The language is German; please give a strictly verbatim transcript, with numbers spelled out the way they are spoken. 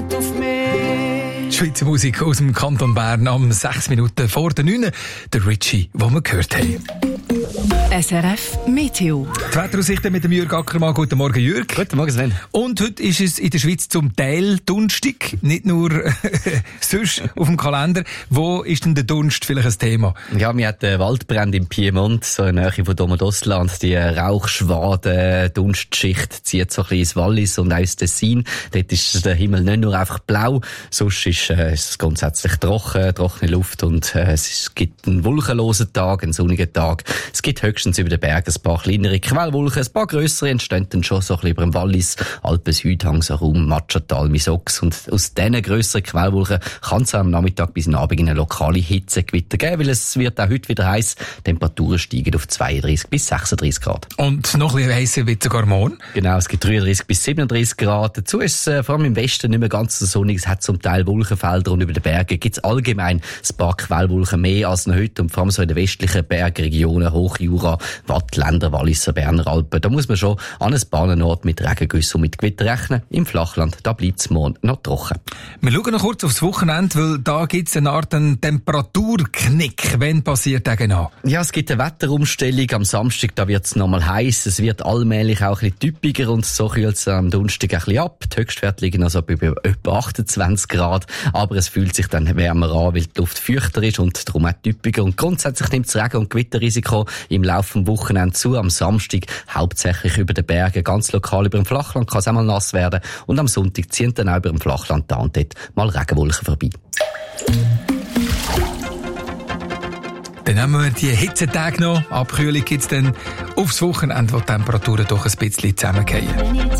wartet auf mich. Schweizer Musik aus dem Kanton Bern am sechs Minuten vor der neun. Der Richie, den wir gehört haben. S R F Meteo. Die Wetteraussichten mit dem Jürg Ackermann. Guten Morgen, Jürg. Guten Morgen, Sven. Und heute ist es in der Schweiz zum Teil dunstig, nicht nur sonst auf dem Kalender. Wo ist denn der Dunst vielleicht ein Thema? Ja, wir hatten Waldbrände im Piemont, so in der Nähe von Domodosland. Die Rauchschwade, Dunstschicht zieht so ein bisschen ins Wallis und auch ins Tessin. Dort ist der Himmel nicht nur einfach blau, sonst ist äh, es grundsätzlich trocken, trockene Luft und äh, es gibt einen wolkenlosen Tag, einen sonnigen Tag. Es gibt höchstens über den Bergen ein paar kleinere Quellwolken, ein paar grössere entstehen dann schon so ein bisschen über dem Wallis, Alpen-Südhang, so rum, Matschatal, Misox. Und aus diesen grösseren Quellwolken kann es am Nachmittag bis Abend eine lokale Hitzegewitter geben, weil es wird auch heute wieder heiß. Temperaturen steigen auf zweiunddreißig bis sechsunddreißig Grad. Und noch ein bisschen heißer wird sogar morgen? Genau, es gibt dreiunddreißig bis siebenunddreißig Grad. Dazu ist es äh, vor allem im Westen nicht mehr ganz so sonnig. Es hat zum Teil Wolkenfelder und über den Bergen gibt es allgemein ein paar Quellwolken mehr als noch heute. Und vor allem so in den westlichen Bergregionen, Hochjura, Wattländer, Walliser, Berner Alpen. Da muss man schon an ein paar Orten mit Regengüssen und mit Gewitter rechnen. Im Flachland, da bleibt es morgen noch trocken. Wir schauen noch kurz aufs Wochenende, weil da gibt es eine Art einen Temperaturknick. Wann passiert der genau? Ja, es gibt eine Wetterumstellung. Am Samstag, da wird es nochmal heiß. Es wird allmählich auch ein bisschen typischer und so kühlt es am Donnerstag ein bisschen ab. Die Höchstwerte liegen also bei etwa achtundzwanzig Grad. Aber es fühlt sich dann wärmer an, weil die Luft feuchter ist und darum auch typischer. Und grundsätzlich nimmt das Regen- und Gewitterrisiko im Laufe des Wochenende zu. Am Samstag hauptsächlich über den Bergen, ganz lokal über dem Flachland kann es auch mal nass werden. Und am Sonntag ziehen dann auch über dem Flachland da und dort mal Regenwolken vorbei. Dann haben wir die Hitzetage noch. Abkühlung gibt es dann aufs Wochenende, wo die Temperaturen doch ein bisschen zusammengehen.